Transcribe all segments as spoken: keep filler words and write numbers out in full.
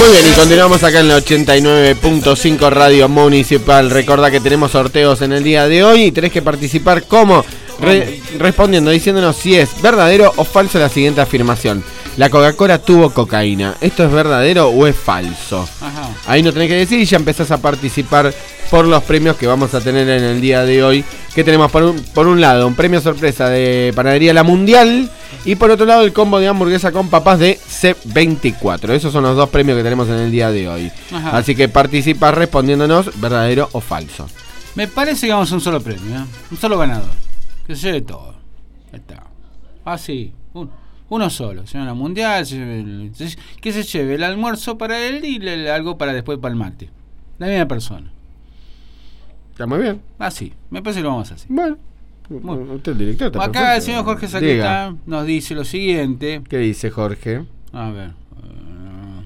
Muy bien, y continuamos acá en la ochenta y nueve punto cinco Radio Municipal. Recordá que tenemos sorteos en el día de hoy y tenés que participar como Re- respondiendo, diciéndonos si es verdadero o falso la siguiente afirmación. La Coca-Cola tuvo cocaína. ¿Esto es verdadero o es falso? Ajá. Ahí no tenés que decir y ya empezás a participar por los premios que vamos a tener en el día de hoy. Que tenemos por un, por un lado un premio sorpresa de Panadería La Mundial y por otro lado el combo de hamburguesa con papas de C veinticuatro. Esos son los dos premios que tenemos en el día de hoy. Ajá. Así que participa respondiéndonos verdadero o falso. Me parece que vamos a un solo premio, ¿eh? Un solo ganador. Que se lleve todo. Está. Así. Un, uno solo. Se lleve la mundial. Se lleve el, se, que se lleve el almuerzo para él y el, algo para después para el mate. La misma persona. Está muy bien. Así. Me parece que lo vamos a hacer. Bueno. Bueno. Usted el director está acá perfecto. El señor Jorge Saqueta nos dice lo siguiente. ¿Qué dice Jorge? A ver. Uh,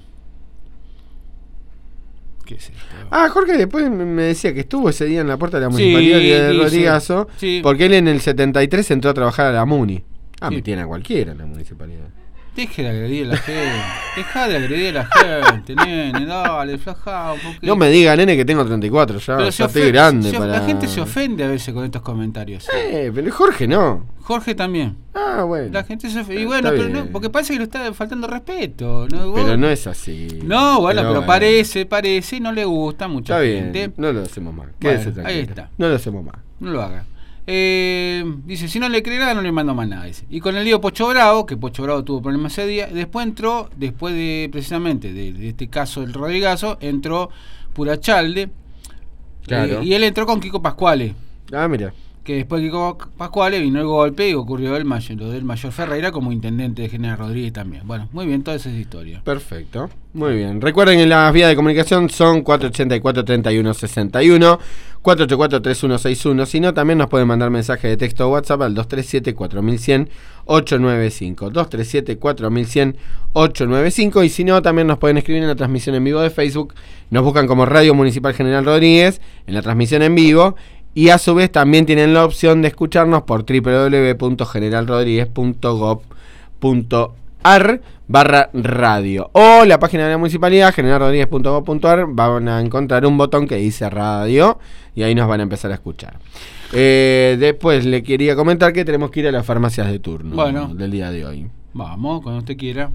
¿Qué es esto? Ah, Jorge después me decía que estuvo ese día en la puerta de la municipalidad sí, de Rodrigazo, sí. Porque él en el setenta y tres entró a trabajar a la Muni. Ah, sí. Me tiene a cualquiera en la municipalidad. Deje de agredir a la gente. Deja de agredir a la gente, nene. Dale, flajá un poquito. No me diga, nene, que tengo treinta y cuatro ya. Pero ya estoy grande. Se, para... La gente se ofende a veces con estos comentarios. Eh, pero Jorge no. Jorge también. Ah, bueno. La gente se ofende. Y bueno, pero no, porque parece que le está faltando respeto. ¿No? Pero no es así. No, bueno, pero, pero bueno. parece, parece y no le gusta a mucha está gente. Bien. No lo hacemos más. Bueno, ahí está. No lo hacemos más. No lo haga. Eh, dice, si no le cree nada, no le mando más nada. Dice. Y con el lío Pocho Bravo, que Pocho Bravo tuvo problemas ese día, después entró, después de precisamente de, de este caso del Rodrigazo, entró Purachalde. Claro. Eh, y él entró con Kiko Pascuale. Ah, mira. Que después de Kiko Pascuale vino el golpe y ocurrió el mayor, lo del Mayor Ferreira como intendente de General Rodríguez también. Bueno, muy bien, toda esa es historia. Perfecto, muy bien. Recuerden que las vías de comunicación son cuatro ochenta y cuatro, treinta y uno sesenta y uno, cuatro ochenta y cuatro, treinta y uno sesenta y uno. Si no, también nos pueden mandar mensaje de texto o WhatsApp al dos tres siete, cuatro mil cien, ocho nueve cinco. dos tres siete, cuatro mil cien, ocho nueve cinco. Y si no, también nos pueden escribir en la transmisión en vivo de Facebook. Nos buscan como Radio Municipal General Rodríguez en la transmisión en vivo. Y a su vez también tienen la opción de escucharnos por doble u doble u doble u punto general rodríguez punto gob punto ar barra radio. O la página de la municipalidad, general rodríguez punto gob punto ar, van a encontrar un botón que dice radio y ahí nos van a empezar a escuchar. Eh, después le quería comentar que tenemos que ir a las farmacias de turno bueno, del día de hoy. Vamos, cuando usted quiera.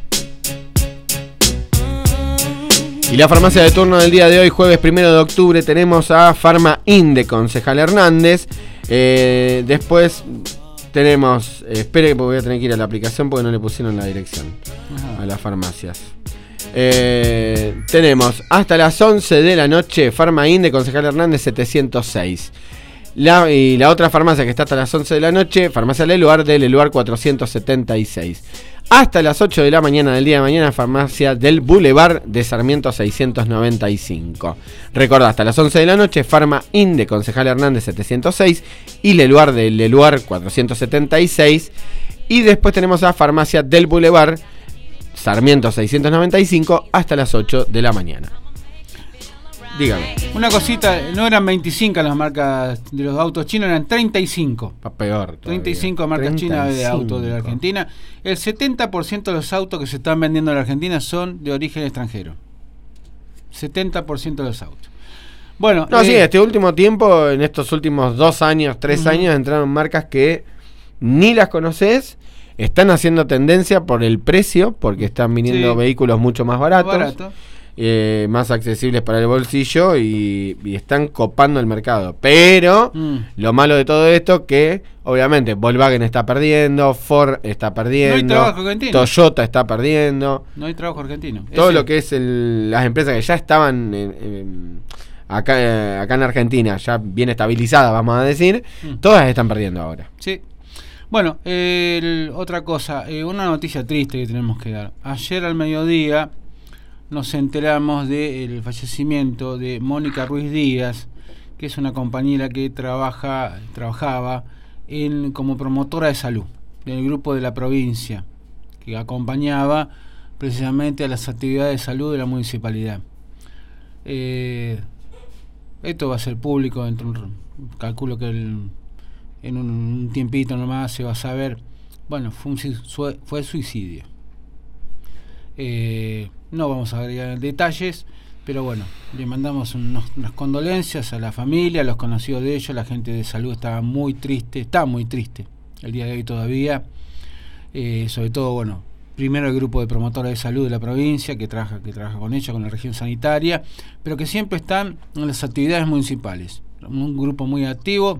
Y la farmacia de turno del día de hoy, jueves primero de octubre, tenemos a Farma Inde, Concejal Hernández. Eh, después tenemos, eh, espere porque voy a tener que ir a la aplicación porque no le pusieron la dirección Ajá. a las farmacias. Eh, tenemos hasta las once de la noche, Farma Inde, Concejal Hernández setecientos seis. La, y la otra farmacia que está hasta las once de la noche, Farmacia Leluar, de Leluar cuatrocientos setenta y seis. Hasta las ocho de la mañana del día de mañana, farmacia del Boulevard de Sarmiento seiscientos noventa y cinco. Recordá, hasta las once de la noche, Farma Inde, Concejal Hernández setecientos seis y Leluar de Leluar cuatrocientos setenta y seis. Y después tenemos a farmacia del Boulevard Sarmiento seiscientos noventa y cinco hasta las ocho de la mañana. Dígame. Una cosita, no eran veinticinco las marcas de los autos chinos, eran treinta y cinco. Pa peor todavía. treinta y cinco marcas treinta y cinco chinas de autos de la Argentina. El setenta por ciento de los autos que se están vendiendo en la Argentina son de origen extranjero. setenta por ciento de los autos. Bueno, no, eh, sí, este último tiempo, en estos últimos dos años, tres uh-huh. años, entraron marcas que ni las conoces. Están haciendo tendencia por el precio, porque están viniendo sí. vehículos mucho más baratos. Más barato. Eh, más accesibles para el bolsillo y, y están copando el mercado. Pero mm. lo malo de todo esto que obviamente Volkswagen está perdiendo, Ford está perdiendo, no hay trabajo argentino. Toyota está perdiendo. No hay trabajo argentino. Todo Ese. lo que es el, las empresas que ya estaban en, en, acá, eh, acá en Argentina, ya bien estabilizadas, vamos a decir, mm. todas están perdiendo ahora. Sí. Bueno, eh, el, otra cosa, eh, una noticia triste que tenemos que dar. Ayer al mediodía nos enteramos del fallecimiento de Mónica Ruiz Díaz, que es una compañera que trabaja trabajaba en, como promotora de salud del grupo de la provincia, que acompañaba precisamente a las actividades de salud de la municipalidad. Eh, esto va a ser público, dentro un, calculo que el, en un, un tiempito nomás se va a saber. Bueno, fue, un, fue suicidio. Eh, no vamos a agregar detalles, pero bueno, le mandamos unos, unas condolencias a la familia, a los conocidos de ellos. La gente de salud estaba muy triste, está muy triste el día de hoy todavía. Eh, sobre todo, bueno, primero el grupo de promotores de salud de la provincia que trabaja, que trabaja con ella, con la región sanitaria, pero que siempre están en las actividades municipales. Un grupo muy activo.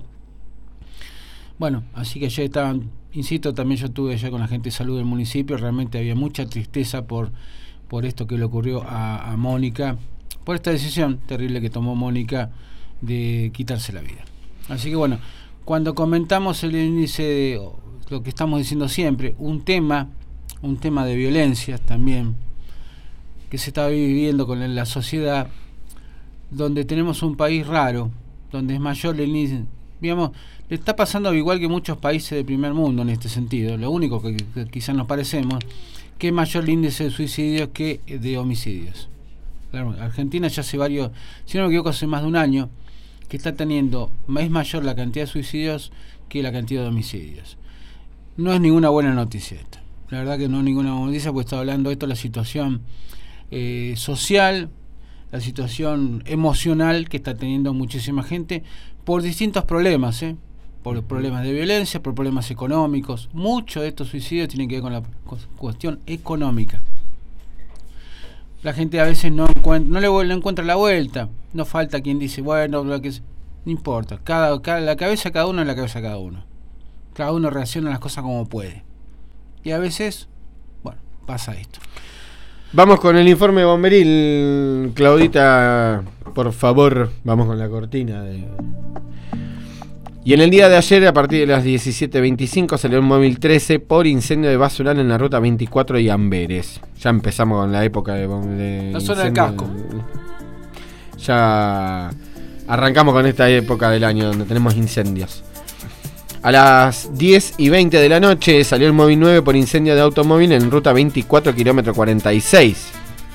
Bueno, así que ayer estaban, insisto, también yo estuve allá con la gente de salud del municipio. Realmente había mucha tristeza por, por esto que le ocurrió a, a Mónica, por esta decisión terrible que tomó Mónica de quitarse la vida. Así que bueno, cuando comentamos el índice de lo que estamos diciendo siempre, un tema un tema de violencia también que se está viviendo con la sociedad, donde tenemos un país raro, donde es mayor el índice, digamos, le está pasando igual que muchos países del primer mundo en este sentido. Lo único que, que quizás nos parecemos, que es mayor el índice de suicidios que de homicidios. Claro, Argentina ya hace varios, si no me equivoco, hace más de un año que está teniendo, es mayor la cantidad de suicidios que la cantidad de homicidios. No es ninguna buena noticia esta. La verdad que no es ninguna buena noticia, porque está hablando esto de la situación eh, social, la situación emocional que está teniendo muchísima gente por distintos problemas, ¿eh? Por problemas de violencia, por problemas económicos. Muchos de estos suicidios tienen que ver con la cuestión económica. La gente a veces no encuentra, no le, no encuentra la vuelta. No falta quien dice, bueno, lo que es, no importa. Cada, cada, la cabeza de cada uno es la cabeza de cada uno. Cada uno reacciona a las cosas como puede. Y a veces, bueno, pasa esto. Vamos con el informe bomberil. Claudita, por favor, vamos con la cortina de... Y en el día de ayer, a partir de las diecisiete veinticinco, salió el móvil trece por incendio de basural en la ruta veinticuatro y Amberes. Ya empezamos con la época de... de la zona del casco. Ya arrancamos con esta época del año donde tenemos incendios. A las diez y veinte de la noche salió el móvil nueve por incendio de automóvil en ruta veinticuatro, kilómetro cuarenta y seis.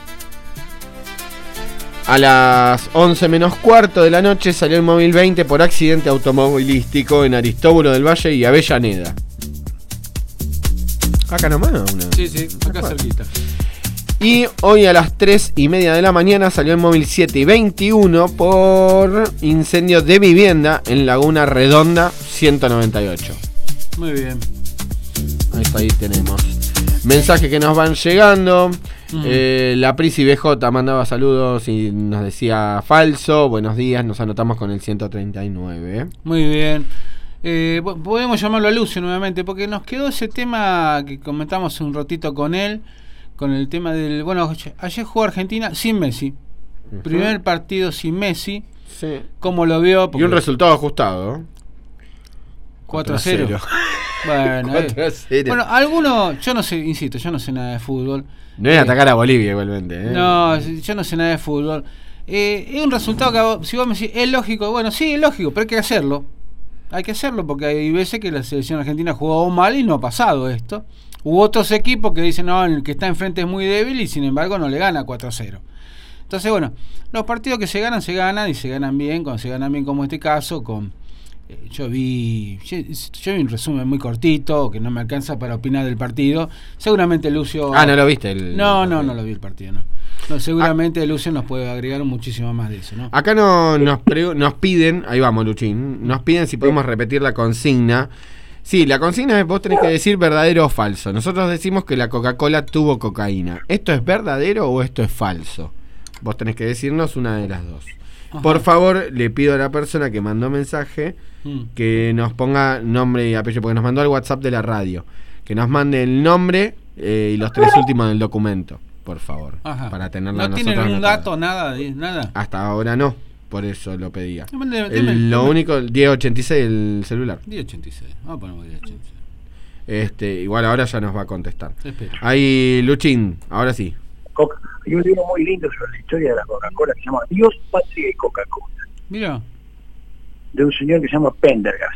A las once menos cuarto de la noche salió el móvil veinte por accidente automovilístico en Aristóbulo del Valle y Avellaneda. Acá nomás, una. Sí, sí, acá cerquita. Y hoy a las tres y media de la mañana salió el móvil siete y veintiuno por incendio de vivienda en Laguna Redonda ciento noventa y ocho. Muy bien. Ahí, ahí tenemos mensajes que nos van llegando. Mm. eh, La Prisi B J mandaba saludos y nos decía falso. Buenos días, nos anotamos con el ciento treinta y nueve. Muy bien. Eh, podemos llamarlo a Lucio nuevamente, porque nos quedó ese tema que comentamos un ratito con él, con el tema del... Bueno, ayer jugó Argentina sin Messi. Uh-huh. Primer partido sin Messi. Sí. ¿Cómo lo vio? Porque y un resultado ajustado. cuatro a cero. Bueno, cuatro a cero. Bueno, algunos... Yo no sé, insisto, yo no sé nada de fútbol. No es eh, atacar a Bolivia igualmente. ¿eh? No, yo no sé nada de fútbol. Eh, es un resultado que, si vos me decís, es lógico. Bueno, sí, es lógico, pero hay que hacerlo. Hay que hacerlo porque hay veces que la selección argentina jugó mal y no ha pasado esto. Hubo otros equipos que dicen, no, el que está enfrente es muy débil y sin embargo no le gana cuatro a cero. Entonces, bueno, los partidos que se ganan, se ganan y se ganan bien, cuando se ganan bien como este caso, con eh, yo vi yo, yo vi un resumen muy cortito, que no me alcanza para opinar del partido. Seguramente Lucio... Ah, ¿no lo viste? El, no, no, no lo vi el partido, no. No, seguramente ah, Lucio nos puede agregar muchísimo más de eso, ¿no? Acá no, nos, pre, nos piden, ahí vamos Luchín, nos piden si podemos repetir la consigna. Sí, la consigna es vos tenés que decir verdadero o falso. Nosotros decimos que la Coca-Cola tuvo cocaína. ¿Esto es verdadero o esto es falso? Vos tenés que decirnos una de las dos. Ajá. Por favor, le pido a la persona que mandó mensaje mm. que nos ponga nombre y apellido, porque nos mandó al WhatsApp de la radio. Que nos mande el nombre eh, y los tres últimos del documento, por favor. Ajá. Para tenerla ¿No tienen un dato, nada, nada? Hasta ahora no. Por eso lo pedía. Dime, dime, el, dime, lo dime. único, el diez ochenta y seis, el celular. diez ochenta y seis, vamos a poner diez ochenta y seis. Este, igual ahora ya nos va a contestar. Ahí, Luchín, ahora sí. Coca. Hay un libro muy lindo sobre la historia de la Coca-Cola que se llama Dios, Patria y Coca-Cola. Mira. De un señor que se llama Pendergast.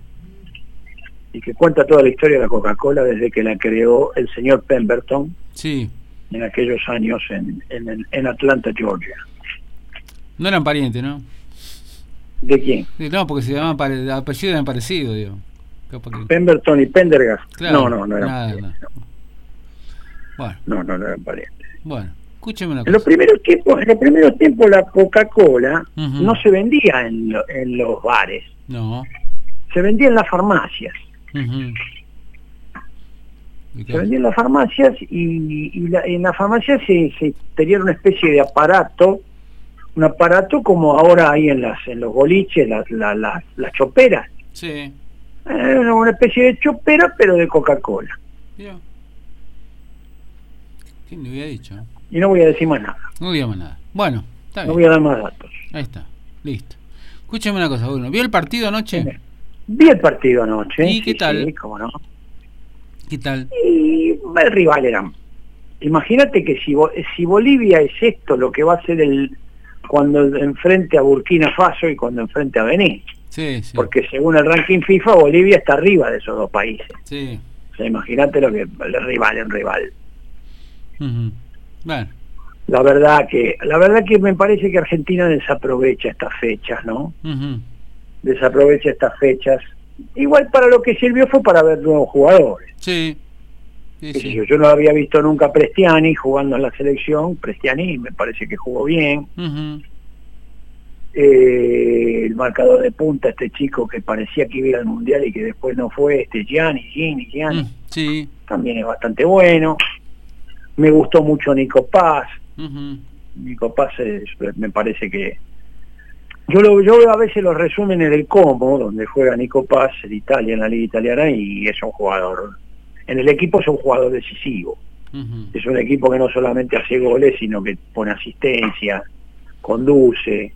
Y que cuenta toda la historia de la Coca-Cola desde que la creó el señor Pemberton. Sí. En aquellos años en, en, en Atlanta, Georgia. No eran parientes, ¿no? ¿De quién? No, porque se llamaban pare... apellidos eran parecidos, digo. Que... Pemberton y Pendergast. Claro, no, no, no eran nada, parientes. No. Bueno. no, no, no eran parientes. Bueno, escúcheme una cosa. En los primeros tiempos, en los primeros tiempos la Coca-Cola Uh-huh. no se vendía en, lo, en los bares, No. se vendía en las farmacias. Uh-huh. Se vendía en las farmacias y, y la, en las farmacias se, se tenía una especie de aparato, un aparato como ahora hay en las en los boliches, las, las, las, las choperas. Sí. Era una, una especie de chopera, pero de Coca-Cola. Mira. ¿Quién le había dicho? Y no voy a decir más nada. No digamos nada. Bueno, está bien. No voy a dar más datos. Ahí está. Listo. Escúchame una cosa, Bruno. ¿Vio el partido anoche? Vi el partido anoche. ¿Y qué sí, tal? Sí, cómo no. ¿Qué tal? Y el rival era. Imagínate que si, si Bolivia es esto, lo que va a ser el cuando enfrente a Burkina Faso y cuando enfrente a Benín. Sí, sí. Porque según el ranking FIFA, Bolivia está arriba de esos dos países. Sí. O sea, imagínate lo que el rival en rival. Uh-huh. Bueno. La verdad que la verdad que me parece que Argentina desaprovecha estas fechas, ¿no? Uh-huh. Desaprovecha estas fechas. Igual para lo que sirvió fue para ver nuevos jugadores. Sí. Sí, sí. Yo, yo no había visto nunca a Prestiani jugando en la selección. Prestiani me parece que jugó bien. Uh-huh. Eh, el marcador de punta, este chico que parecía que iba a ir al Mundial y que después no fue, este Gianni, Gini, Gianni, Uh, sí. también es bastante bueno. Me gustó mucho Nico Paz. Uh-huh. Nico Paz es, me parece que yo lo yo veo a veces los resúmenes del Como, donde juega Nico Paz en Italia, en la liga italiana, y es un jugador, en el equipo es un jugador decisivo. Uh-huh. Es un equipo que no solamente hace goles, sino que pone asistencia, conduce.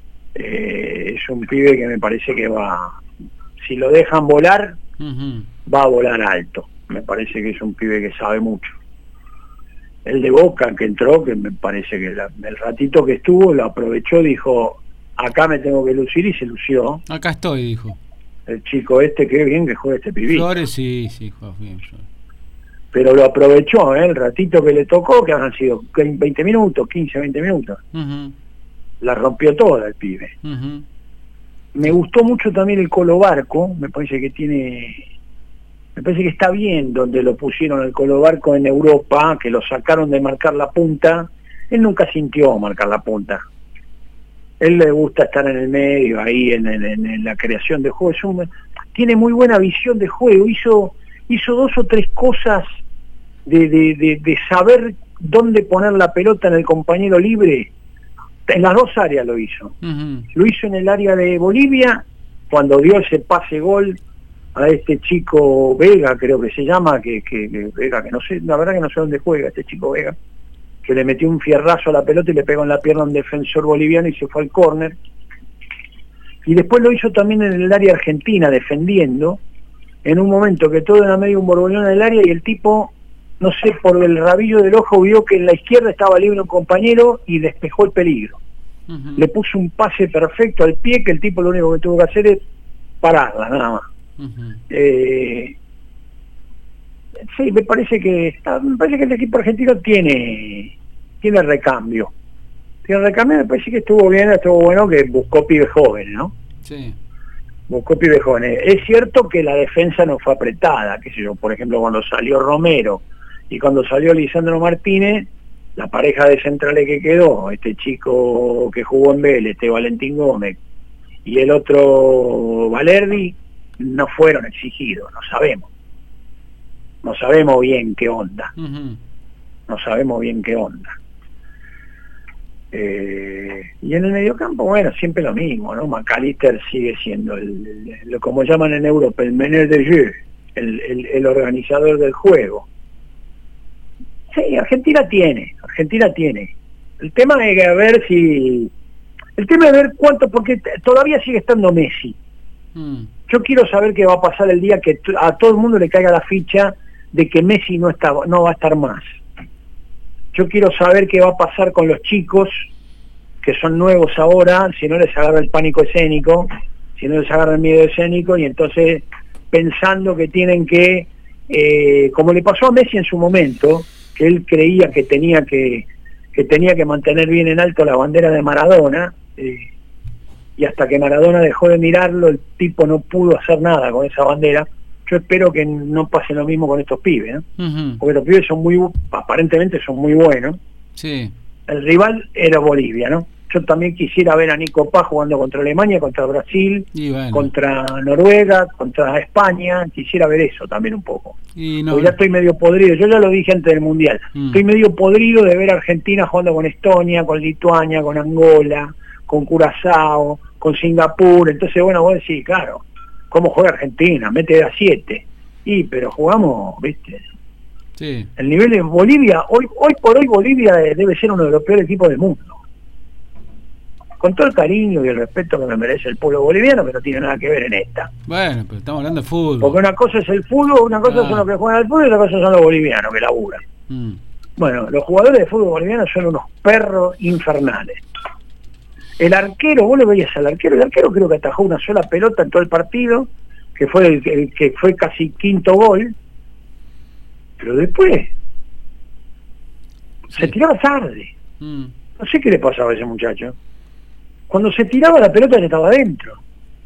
Eh, es un pibe que me parece que va, si lo dejan volar, Uh-huh. va a volar alto. Me parece que es un pibe que sabe mucho. El de Boca que entró, que me parece que la, el ratito que estuvo lo aprovechó, dijo, acá me tengo que lucir, y se lució. Acá estoy, dijo. El chico este, qué bien que juega este pibito. Flores, sí, sí, juega bien. Flores. Pero lo aprovechó, ¿eh? El ratito que le tocó, que habrán sido veinte minutos, quince, veinte minutos. Uh-huh. La rompió toda el pibe. Uh-huh. Me gustó mucho también el Colo Barco, me parece que tiene... Me parece que está bien donde lo pusieron el Colo Barco en Europa, que lo sacaron de marcar la punta. Él nunca sintió marcar la punta. Él le gusta estar en el medio, ahí en, en, en la creación de juego. Es un, tiene muy buena visión de juego. Hizo, hizo dos o tres cosas de, de, de, de saber dónde poner la pelota en el compañero libre. En las dos áreas lo hizo. Uh-huh. Lo hizo en el área de Bolivia, cuando dio ese pase gol a este chico Vega, creo que se llama, que, que, que Vega, que no sé, la verdad que no sé dónde juega este chico Vega, que le metió un fierrazo a la pelota y le pegó en la pierna a un defensor boliviano y se fue al córner. Y después lo hizo también en el área argentina, defendiendo, en un momento que todo era medio un borbollón en el área, y el tipo, no sé, por el rabillo del ojo vio que en la izquierda estaba libre un compañero y despejó el peligro. Uh-huh. Le puso un pase perfecto al pie, que el tipo lo único que tuvo que hacer es pararla, nada más. Uh-huh. Eh, sí, me parece que está, me parece que el equipo argentino tiene tiene recambio. Tiene recambio, me parece que estuvo bien, estuvo bueno, que buscó pibes jóvenes, ¿no? Sí. Buscó pibes jóvenes. Es cierto que la defensa no fue apretada, qué sé yo, por ejemplo, cuando salió Romero y cuando salió Lisandro Martínez, la pareja de centrales que quedó, este chico que jugó en Vélez, este Valentín Gómez, y el otro Valerdi, no fueron exigidos, no sabemos. No sabemos bien qué onda. Uh-huh. No sabemos bien qué onda. Eh, y en el mediocampo, bueno, siempre lo mismo, ¿no? McAllister sigue siendo, el, el, lo como llaman en Europa, el meneur de jeu, el, el, el organizador del juego. Sí, Argentina tiene, Argentina tiene. El tema es a ver si... El tema es ver cuánto, porque todavía sigue estando Messi. Uh-huh. Yo quiero saber qué va a pasar el día que a todo el mundo le caiga la ficha de que Messi no está, no va a estar más. Yo quiero saber qué va a pasar con los chicos que son nuevos ahora, si no les agarra el pánico escénico, si no les agarra el miedo escénico, y entonces pensando que tienen que, eh, como le pasó a Messi en su momento, que él creía que tenía que, que tenía que mantener bien en alto la bandera de Maradona, eh, y hasta que Maradona dejó de mirarlo, el tipo no pudo hacer nada con esa bandera. Yo espero que no pase lo mismo con estos pibes, ¿no? Uh-huh. Porque los pibes son muy, aparentemente son muy buenos, Sí. El rival era Bolivia, ¿no? Yo también quisiera ver a Nico Paz jugando contra Alemania, contra Brasil, Y bueno. contra Noruega, contra España. Quisiera ver eso también un poco. Y no, Porque ya estoy medio podrido. Yo ya lo dije antes del Mundial. Mm. Estoy medio podrido de ver a Argentina jugando con Estonia, con Lituania, con Angola, con Curazao, con Singapur. Entonces, bueno, vos decís, claro, ¿cómo juega Argentina? Mete de a siete. Y, pero jugamos, ¿viste? sí. El nivel de Bolivia, hoy hoy por hoy Bolivia debe ser uno de los peores equipos del mundo. Con todo el cariño y el respeto que me merece el pueblo boliviano, que no tiene nada que ver en esta. Bueno, pero estamos hablando de fútbol. Porque una cosa es el fútbol, una cosa Ah. son los que juegan al fútbol y otra cosa son los bolivianos que laburan. Mm. Bueno, los jugadores de fútbol bolivianos son unos perros infernales. El arquero, vos le veías al arquero, el arquero creo que atajó una sola pelota en todo el partido, que fue el, el que fue casi quinto gol, pero después Sí. se tiraba tarde. Mm. No sé qué le pasaba a ese muchacho. Cuando se tiraba la pelota ya estaba adentro.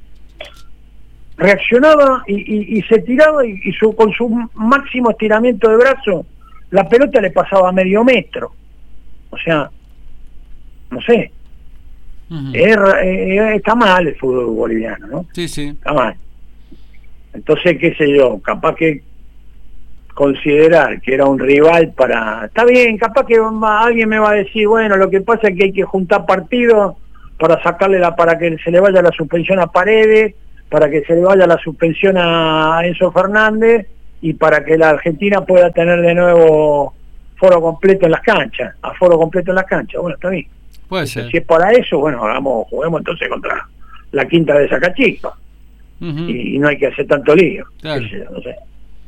Reaccionaba y, y, y se tiraba y, y su, con su máximo estiramiento de brazo, la pelota le pasaba a medio metro. O sea, no sé, Ujú. es, eh, está mal el fútbol boliviano, ¿no? Sí, sí. Está mal. Entonces, qué sé yo, capaz que considerar que era un rival para... Está bien, capaz que va- alguien me va a decir, bueno, lo que pasa es que hay que juntar partidos para sacarle la, para que se le vaya la suspensión a Paredes, para que se le vaya la suspensión a Enzo Fernández y para que la Argentina pueda tener de nuevo foro completo en las canchas, a foro completo en las canchas. Bueno, está bien. Puede ser. Si es para eso, bueno, hagamos, juguemos entonces contra la quinta de Sacachispa Ujú. y, y no hay que hacer tanto lío. Claro. Qué sé yo, no sé.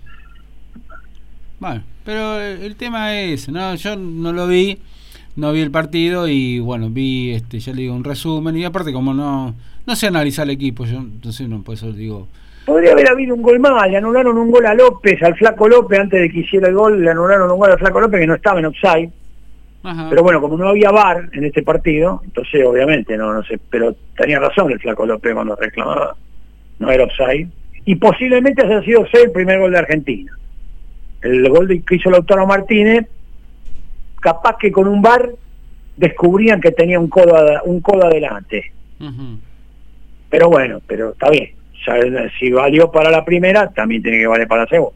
Bueno, pero el tema es, no, yo no lo vi, no vi el partido y bueno, vi, este, ya le digo, un resumen y aparte como no, no sé analizar el equipo, yo entonces no, por eso digo, Podría haber habido un gol más, le anularon un gol a López, al Flaco López, antes de que hiciera el gol, le anularon un gol al Flaco López que no estaba en offside. ajá, Pero bueno, como no había V A R en este partido, entonces obviamente no, no sé, pero tenía razón el Flaco López cuando reclamaba, no era offside. Y posiblemente haya sido offside el primer gol de Argentina. El gol de, que hizo Lautaro Martínez, capaz que con un V A R descubrían que tenía un codo, ad- un codo adelante. ujú. Pero bueno, pero está bien. Ya, si valió para la primera, también tiene que valer para la segunda.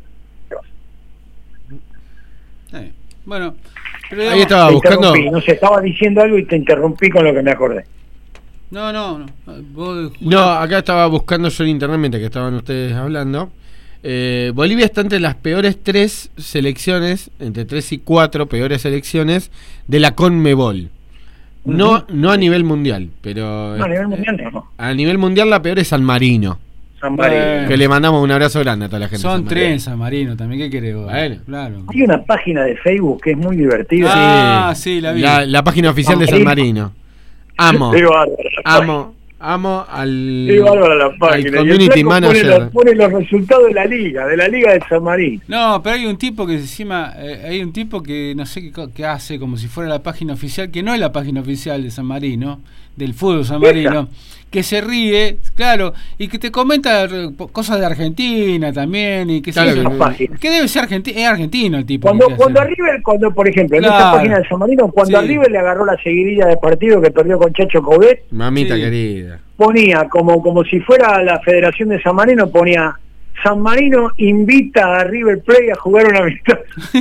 Sí. Bueno, pero Ahí digamos- estaba Te buscando. interrumpí, no sé, estaba diciendo algo y te interrumpí con lo que me acordé. no, no, no, vos, No, acá estaba buscando yo en internet mientras que estaban ustedes hablando. Eh, Bolivia está entre las peores tres selecciones, entre tres y cuatro peores selecciones de la CONMEBOL. No, Ujú. no a nivel mundial, pero No, a nivel eh, mundial no. a nivel mundial la peor es San Marino. San Marino. Bueno. Que le mandamos un abrazo grande a toda la gente. de son San Marino. tres en San Marino también, ¿qué querés vos? Bueno. Claro. Hay una página de Facebook que es muy divertida. Ah, sí, la vi. La, la página oficial de San Marino. Amo, Qué bárbara la página. amo, amo al, Qué bárbara la al página. Y el community flaco pone manager. los, pone los resultados de la liga, de la liga de San Marino. No, pero hay un tipo que encima, eh, hay un tipo que no sé qué, co- qué hace, como si fuera la página oficial, que no es la página oficial de San Marino, del fútbol San ¿Esa? Marino, que se ríe, claro, y que te comenta eh, po- cosas de Argentina también, y que Claro sé yo, que- página. que debe ser argentino, es argentino el tipo. Cuando, que cuando a hace. River, cuando por ejemplo, en esta Claro. página de San Marino, cuando a Sí. River le agarró la seguidilla de partido que perdió con Chacho Coudet, Mamita Sí. querida. ponía como, como si fuera la Federación de San Marino, ponía San Marino invita a River Plate a jugar una amistad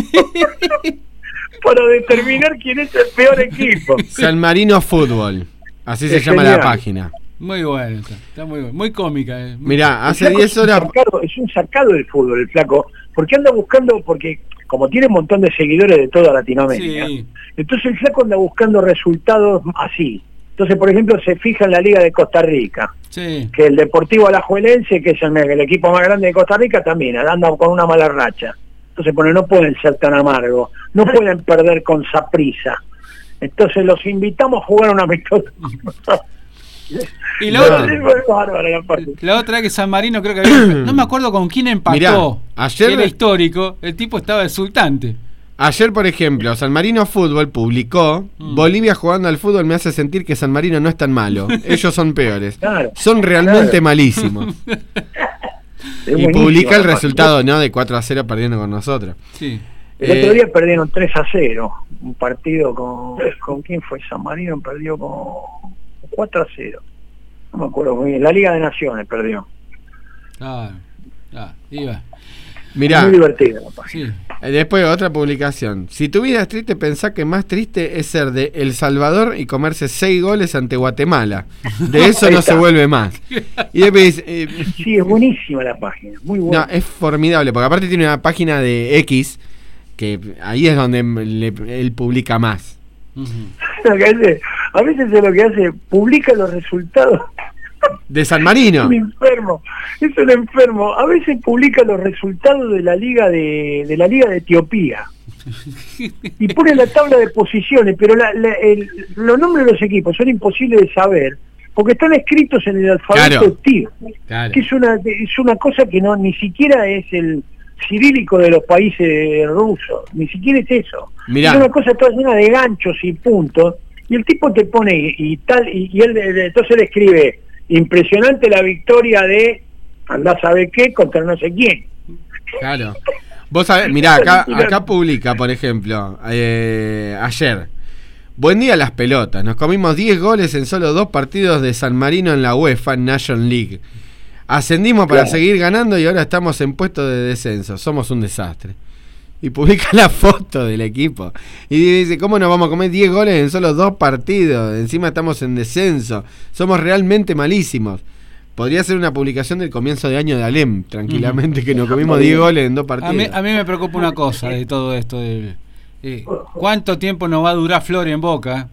para determinar quién es el peor equipo. San Marino Fútbol. Así se Es llama la genial. página. Muy bueno, está, está muy bueno, muy cómica. eh, muy- Mirá, El hace flaco diez es un horas. sacado- es un sacado del fútbol el flaco, porque anda buscando, porque como tiene un montón de seguidores de toda Latinoamérica, Sí. entonces el flaco anda buscando resultados así. Entonces, por ejemplo, se fija en la Liga de Costa Rica, Sí. que el Deportivo Alajuelense, que es el, el equipo más grande de Costa Rica, también anda con una mala racha. Entonces, pone, no pueden ser tan amargos, no pueden perder con Saprissa. Entonces los invitamos a jugar una amistosa. Y la No. otra, Es bárbara la parte. la otra es que San Marino creo que había, no me acuerdo con quién empató. Mirá, ayer- que era histórico, el tipo estaba exultante. Ayer, por ejemplo, San Marino Fútbol publicó: Mm. Bolivia jugando al fútbol me hace sentir que San Marino no es tan malo. Ellos son peores. Claro, Son realmente claro. malísimos. Es Y buenísima publica el la resultado, ¿no? De cuatro a cero perdiendo con nosotros. Sí. El Eh, otro día perdieron tres a cero, un partido con, ¿con quién fue? San Marino perdió con cuatro a cero. No me acuerdo muy bien. La Liga de Naciones perdió. Claro, claro, iba. Mirá, Muy divertida la página. Sí. eh, después otra publicación. Si tu vida es triste, pensá que más triste es ser de El Salvador y comerse seis goles ante Guatemala. De eso Ahí no está. se vuelve más. Y después dice, eh, Sí, es buenísima la página, muy buena. no, es formidable, porque aparte tiene una página de X, que ahí es donde le- él publica más. Ujú. Lo que hace- a veces es lo que hace, publica los resultados. De San Es Marino. un enfermo, es un enfermo. A veces publica los resultados de la liga de, de la liga de Etiopía y pone la tabla de posiciones, pero la, la- el- los nombres de los equipos son imposibles de saber porque están escritos en el alfabeto Claro. TIR, Claro. que es una es una cosa que no ni siquiera es el cirílico de los países rusos, ni siquiera es eso. Mirá. Es una cosa toda llena de ganchos y puntos, y el tipo te pone y, y tal, y, y él eh, entonces le escribe, impresionante la victoria de andá a saber qué contra no sé quién. Claro. Vos sabés, mirá, acá, acá publica, por ejemplo, eh, ayer. Buen día las pelotas. Nos comimos diez goles en solo dos partidos de San Marino en la UEFA Nation League. Ascendimos para Claro. seguir ganando y ahora estamos en puesto de descenso. Somos un desastre. Y publica la foto del equipo. Y dice, ¿cómo nos vamos a comer diez goles en solo dos partidos? Encima estamos en descenso. Somos realmente malísimos. Podría ser una publicación del comienzo de año de Alem, tranquilamente, que nos comimos diez goles en dos partidos. A mí, a mí me preocupa una cosa de todo esto. Del, eh, ¿Cuánto tiempo nos va a durar Flor en Boca?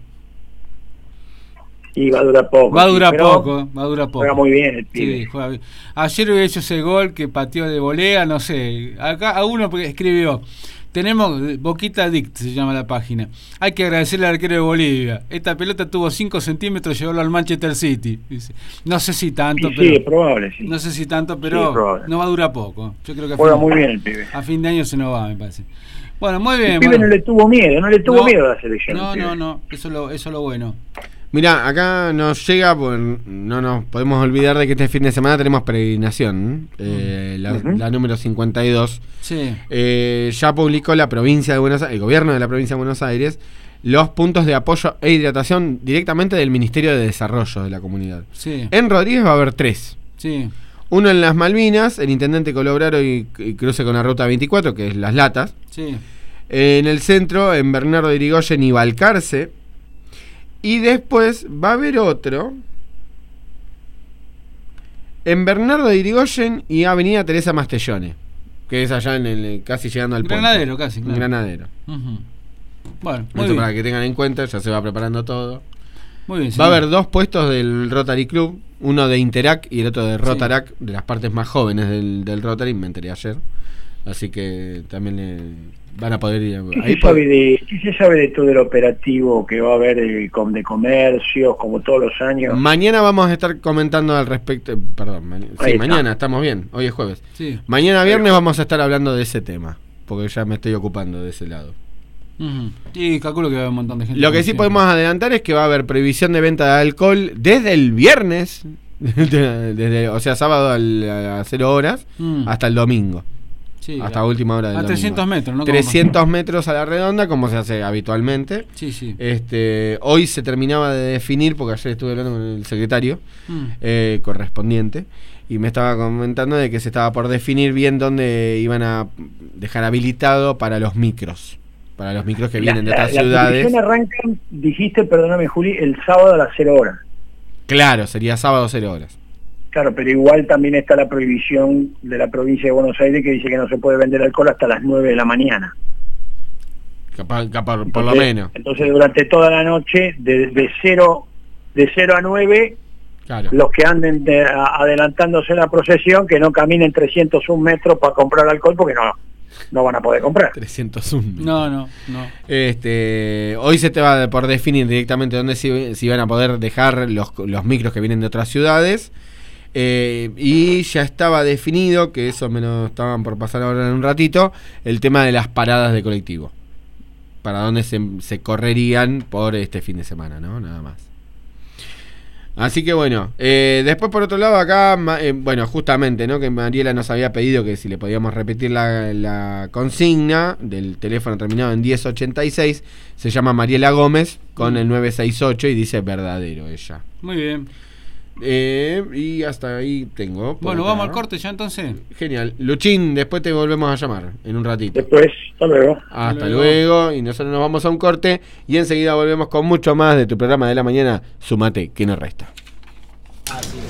Y va a durar poco. Va a sí, durar pero poco, va a durar poco. juega muy bien el Sí, pibe. juega bien. Ayer hubiera hecho ese gol que pateó de volea, no sé. Acá a uno escribió, tenemos Boquita Dict, se llama la página. Hay que agradecerle al arquero de Bolivia. Esta pelota tuvo cinco centímetros, llevarlo al Manchester City. Dice. No sé si tanto, Y pero sí, es probable, sí. no sé si tanto, Sí, pero es probable. no va a durar poco. Yo creo que a Juega fin, muy bien el pibe. a fin de año se nos va, me parece. Bueno, muy bien. El pibe bueno. no le tuvo miedo, no le tuvo No, miedo a la selección. No, el pibe. no, no, eso es lo, eso es lo bueno. Mirá, acá nos llega, pues, no nos podemos olvidar de que este fin de semana tenemos peregrinación, eh, la, Ujú. la número cincuenta y dos. Sí. Eh, ya publicó la provincia de Buenos Aires, el gobierno de la provincia de Buenos Aires, los puntos de apoyo e hidratación directamente del Ministerio de Desarrollo de la comunidad. Sí, En Rodríguez va a haber tres. sí, Uno en las Malvinas, el intendente Colobraro y, y cruce con la ruta veinticuatro, que es Las Latas. sí. En el centro, en Bernardo de Irigoyen y Balcarce. Y después va a haber otro en Bernardo de Irigoyen y Avenida Teresa Mastellone, que es allá en el, casi llegando al puente. Granadero casi, claro. Granadero. Ujú. Bueno, muy Esto bien. para que tengan en cuenta, ya se va preparando todo. Muy bien, Va a señor. haber dos puestos del Rotary Club, uno de Interac y el otro de Rotarac, de las partes más jóvenes del, del Rotary, me enteré ayer. Así que también le van a poder ir. ¿Qué, Ahí se po- sabe de, ¿Qué se sabe de todo el operativo que va a haber de, com- de comercios, como todos los años? Mañana vamos a estar comentando al respecto. Perdón, ma- sí, Ahí está. mañana estamos bien. Hoy es jueves. Sí. Mañana viernes vamos a estar hablando de ese tema, porque ya me estoy ocupando de ese lado. Ujú. Y calculo que va a haber un montón de gente. Lo que sí siempre. podemos adelantar es que va a haber prohibición de venta de alcohol desde el viernes, desde, o sea, sábado al- a cero horas, Mm. hasta el domingo, Sí, hasta a, última hora del a domingo. trescientos metros, ¿no? Como- trescientos metros a la redonda, como se hace habitualmente. Sí, sí. Este, hoy se terminaba de definir, porque ayer estuve hablando con el secretario Mm. eh, correspondiente, y me estaba comentando de que se estaba por definir bien dónde iban a dejar habilitado para los micros, para los micros que vienen de otras la, la ciudades. prohibición arranca, dijiste, perdóname Juli, el sábado a las cero horas. Claro, sería sábado cero horas. Claro, pero igual también está la prohibición de la provincia de Buenos Aires que dice que no se puede vender alcohol hasta las nueve de la mañana. Capaz, capaz, por lo Entonces- menos. Entonces durante toda la noche, de, de cero de cero a nueve, Claro. los que anden de- a- adelantándose en la procesión, que no caminen trescientos un metros para comprar alcohol porque no, no van a poder comprar. trescientos uno. No, no, no. Este, hoy se te va por definir directamente dónde se, se iban a poder dejar los, los micros que vienen de otras ciudades. Eh, y ya estaba definido, que eso me lo estaban por pasar ahora en un ratito, el tema de las paradas de colectivo. Para dónde se, se correrían por este fin de semana, ¿no? Nada más. Así que bueno, eh, después por otro lado acá, eh, bueno, justamente, ¿no? Que Mariela nos había pedido que si le podíamos repetir la, la consigna del teléfono terminado en diez ochenta y seis, se llama Mariela Gómez con el nueve seis ocho y dice verdadero ella. Muy bien. Eh, y hasta ahí tengo. Bueno, acá. vamos al corte ya entonces. Genial. Luchín, después te volvemos a llamar en un ratito. Después, hasta luego. Hasta, hasta luego. luego. Y nosotros nos vamos a un corte y enseguida volvemos con mucho más de tu programa de la mañana. Sumate, que no resta. Así es.